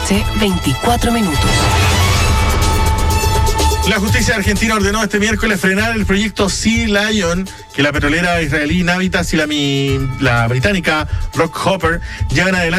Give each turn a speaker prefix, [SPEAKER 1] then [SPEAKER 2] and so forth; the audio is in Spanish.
[SPEAKER 1] noche, 24 minutos.
[SPEAKER 2] La justicia argentina ordenó este miércoles frenar el proyecto Sea Lion que la petrolera israelí Navitas y la británica Rockhopper llevan adelante